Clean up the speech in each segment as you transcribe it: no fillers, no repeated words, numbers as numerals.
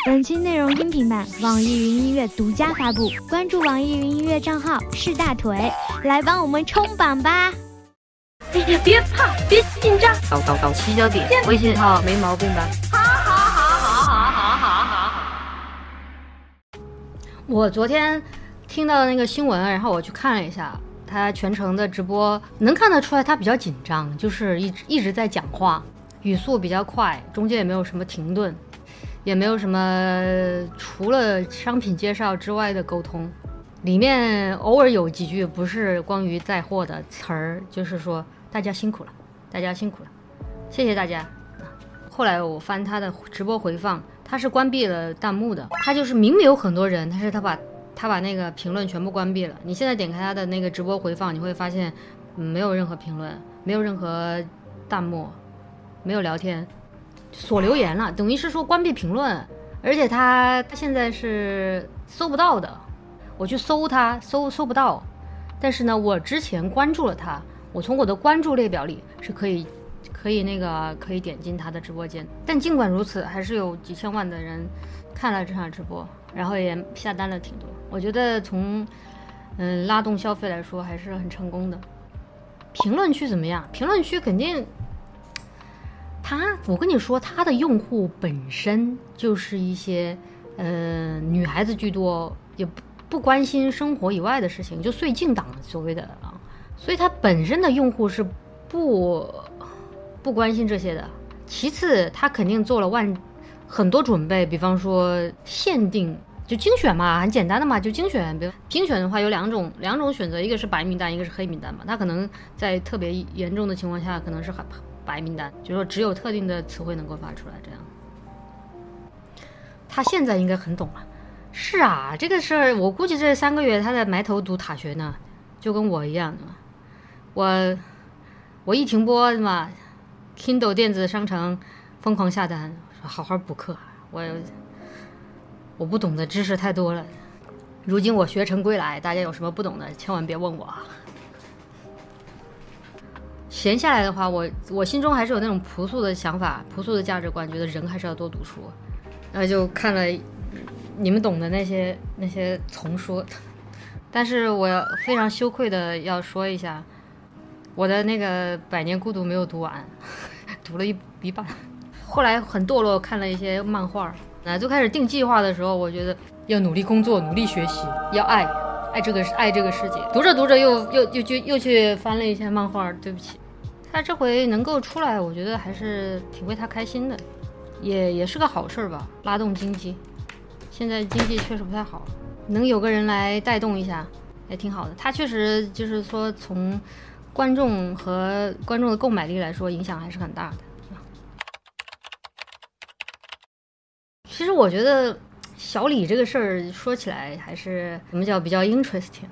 本期内容音频版，网易云音乐独家发布。关注网易云音乐账号是大腿，来帮我们冲榜吧！ 哎呀，别怕，别紧张， 搞七焦点，微信号没毛病吧？ 好。 我昨天听到那个新闻，然后我去看了一下他全程的直播，能看得出来他比较紧张，就是一直在讲话，语速比较快，中间也没有什么停顿，也没有什么除了商品介绍之外的沟通。里面偶尔有几句不是关于带货的词儿，就是说大家辛苦了，大家辛苦了，谢谢大家。后来我翻他的直播回放，他是关闭了弹幕的，他就是明明有很多人，但是他把那个评论全部关闭了。你现在点开他的那个直播回放，你会发现，没有任何评论，没有任何弹幕，没有聊天，锁留言了，等于是说关闭评论。而且他现在是搜不到的，我去搜他搜不到。但是呢，我之前关注了他，我从我的关注列表里是可以点进他的直播间。但尽管如此，还是有几千万的人看了这场直播，然后也下单了挺多。我觉得从拉动消费来说还是很成功的。评论区怎么样？评论区肯定我跟你说，他的用户本身就是一些女孩子居多，也不关心生活以外的事情，就绥靖党所谓的啊，所以他本身的用户是不关心这些的。其次，他肯定做了很多准备，比方说限定，就精选嘛，很简单的嘛，就精选。比如精选的话有两种选择，一个是白名单，一个是黑名单嘛。他可能在特别严重的情况下，可能是白名单，就是说只有特定的词汇能够发出来这样。他现在应该很懂了。是啊，这个事儿我估计这3个月他在埋头读塔学呢，就跟我一样的嘛。我一停播嘛 ，Kindle 电子商城疯狂下单，说好好补课。我不懂的知识太多了，如今我学成归来，大家有什么不懂的，千万别问我。闲下来的话，我心中还是有那种朴素的想法，朴素的价值观，觉得人还是要多读书。然后就看了你们懂的那些丛书，但是我非常羞愧的要说一下，我的那个《百年孤独》没有读完，读了一半。后来很堕落，看了一些漫画。最开始定计划的时候，我觉得要努力工作，努力学习，要爱这个世界。读着又去翻了一些漫画，对不起。他这回能够出来，我觉得还是挺为他开心的，也是个好事吧，拉动经济。现在经济确实不太好，能有个人来带动一下也挺好的。他确实就是说从观众的购买力来说，影响还是很大的。其实我觉得小李这个事儿说起来还是什么叫比较 interesting，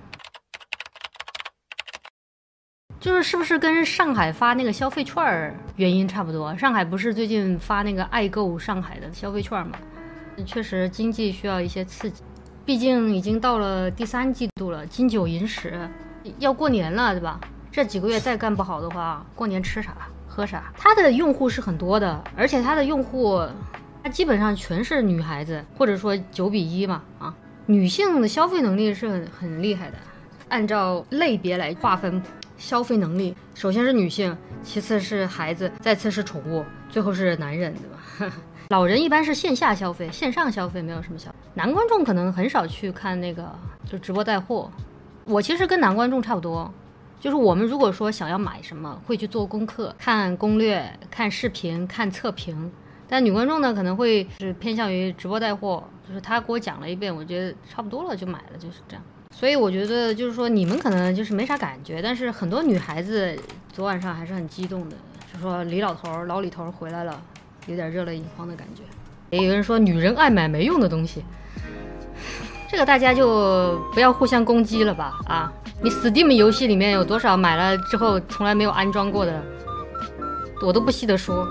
就是不是跟上海发那个消费券原因差不多？上海不是最近发那个爱购上海的消费券吗？确实经济需要一些刺激，毕竟已经到了第3季度了，金九银十，要过年了，对吧？这几个月再干不好的话，过年吃啥喝啥？他的用户是很多的，而且他的用户他基本上全是女孩子，或者说9:1嘛啊，女性的消费能力是很厉害的。按照类别来划分消费能力，首先是女性，其次是孩子，再次是宠物，最后是男人，对吧？老人一般是线下消费，线上消费没有什么消费。男观众可能很少去看那个就直播带货。我其实跟男观众差不多，就是我们如果说想要买什么，会去做功课，看攻略，看视频，看测评。但女观众呢，可能会是偏向于直播带货，就是他给我讲了一遍，我觉得差不多了就买了，就是这样。所以我觉得就是说你们可能就是没啥感觉，但是很多女孩子昨晚上还是很激动的，就说老李头回来了，有点热泪盈眶的感觉。也有人说女人爱买没用的东西，这个大家就不要互相攻击了吧啊！你 Steam 游戏里面有多少买了之后从来没有安装过的，我都不稀得说。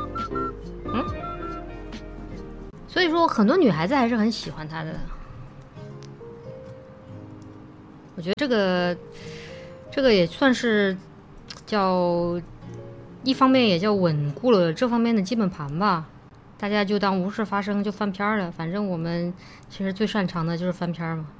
所以说很多女孩子还是很喜欢他的。我觉得这个也算是叫一方面也叫稳固了这方面的基本盘吧。 大家就当无事发生，就翻篇了。反正我们其实最擅长的就是翻篇嘛。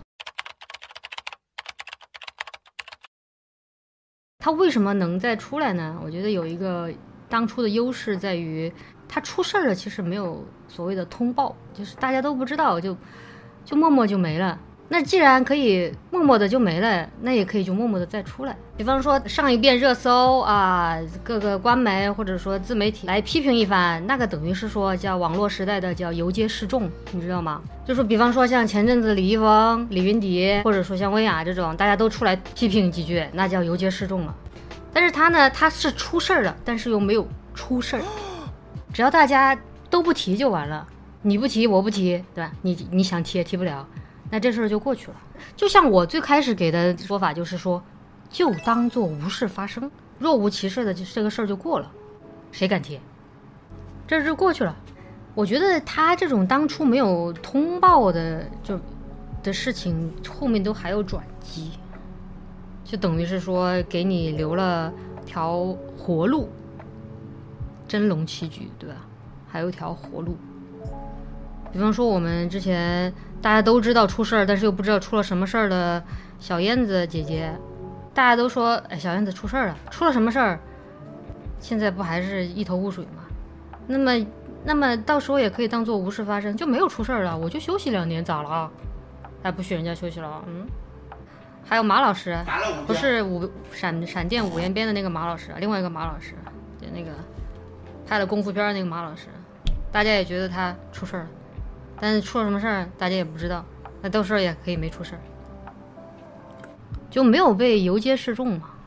他为什么能再出来呢？我觉得有一个当初的优势在于，他出事儿了，其实没有所谓的通报，就是大家都不知道，就默默就没了。那既然可以默默的就没了，那也可以就默默的再出来。比方说上一遍热搜啊，各个官媒或者说自媒体来批评一番，那个等于是说叫网络时代的叫游街示众，你知道吗？就说比方说像前阵子李易峰、李云迪，或者说像薇娅这种，大家都出来批评几句，那叫游街示众了。但是他呢，他是出事儿了，但是又没有出事儿，只要大家都不提就完了，你不提我不提，对吧？你想提也提不了。那这事儿就过去了。就像我最开始给的说法就是说，就当做无事发生，若无其事的这个事儿就过了，谁敢提？这就过去了。我觉得他这种当初没有通报的的事情，后面都还有转机，就等于是说给你留了条活路，真龙棋局，对吧？还有一条活路。比方说我们之前大家都知道出事儿，但是又不知道出了什么事儿的小燕子姐姐，大家都说哎，小燕子出事儿了，出了什么事儿？现在不还是一头雾水吗？那么到时候也可以当做无事发生，就没有出事儿了，我就休息2年，咋了？还不许人家休息了？还有马老师，不是闪电五连鞭的那个马老师，另外一个马老师，就那个拍了功夫片那个马老师，大家也觉得他出事儿了。但是出了什么事儿大家也不知道，那到时候也可以没出事儿，就没有被游街示众嘛。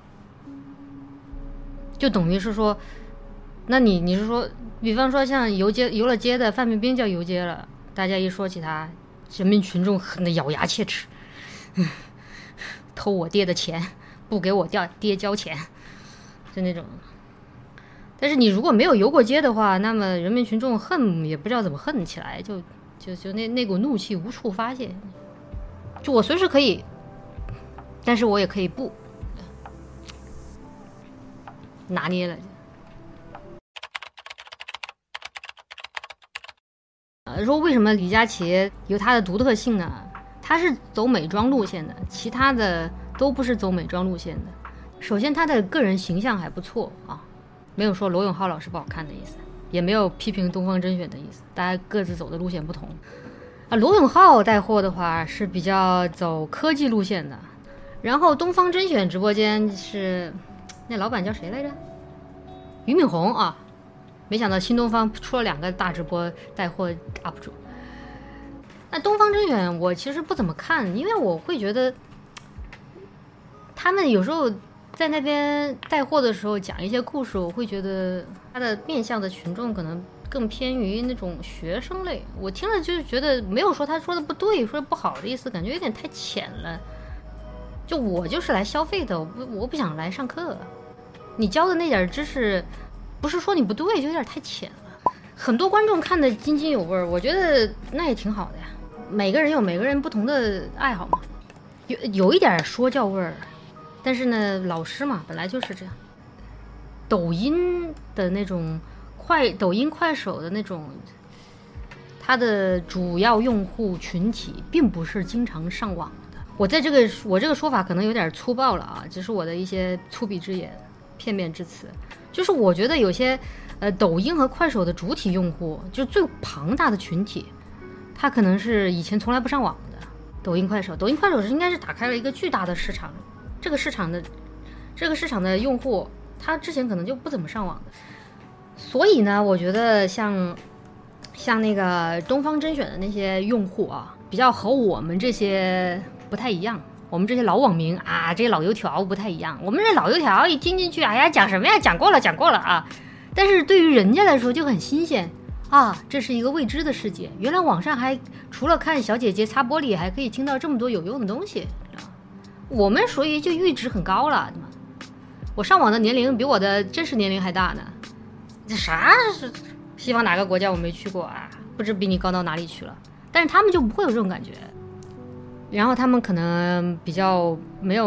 就等于是说，那你是说，比方说像游了街的范冰冰叫游街了，大家一说起他，人民群众恨得咬牙切齿，偷我爹的钱，不给我爹交钱，就那种。但是你如果没有游过街的话，那么人民群众恨也不知道怎么恨起来，就那股怒气无处发泄。就我随时可以，但是我也可以不拿捏了。说为什么李佳琦有他的独特性呢？他是走美妆路线的，其他的都不是走美妆路线的。首先他的个人形象还不错啊，没有说罗永浩老师不好看的意思，也没有批评东方甄选的意思，大家各自走的路线不同啊。罗永浩带货的话是比较走科技路线的，然后东方甄选直播间是那老板叫谁来着？俞敏洪啊。没想到新东方出了2个大直播带货 UP 主。那东方甄选我其实不怎么看，因为我会觉得他们有时候在那边带货的时候讲一些故事，我会觉得他的面向的群众可能更偏于那种学生类，我听了就是觉得没有说他说的不对，说的不好的意思，感觉有点太浅了。就我就是来消费的，我不想来上课，你教的那点知识不是说你不对，就有点太浅了。很多观众看得津津有味，我觉得那也挺好的呀。每个人有每个人不同的爱好嘛，有一点说教味儿，但是呢，老师嘛本来就是这样。抖音的那种抖音快手的那种，它的主要用户群体并不是经常上网的。我这个说法可能有点粗暴了啊，只是我的一些粗鄙之言、片面之词。就是我觉得有些抖音和快手的主体用户，就是最庞大的群体，他可能是以前从来不上网的。抖音快手是应该是打开了一个巨大的市场，这个市场的用户，他之前可能就不怎么上网的。所以呢，我觉得像那个东方甄选的那些用户啊，比较和我们这些不太一样。我们这些老网民啊，这些老油条不太一样。我们这老油条一听进去，哎呀，讲什么呀？讲过了啊！但是对于人家来说就很新鲜啊，这是一个未知的世界。原来网上还除了看小姐姐擦玻璃，还可以听到这么多有用的东西。我们属于就阈值很高了，对吗？我上网的年龄比我的真实年龄还大呢。这啥是西方哪个国家我没去过啊？不知比你高到哪里去了。但是他们就不会有这种感觉。然后他们可能比较没有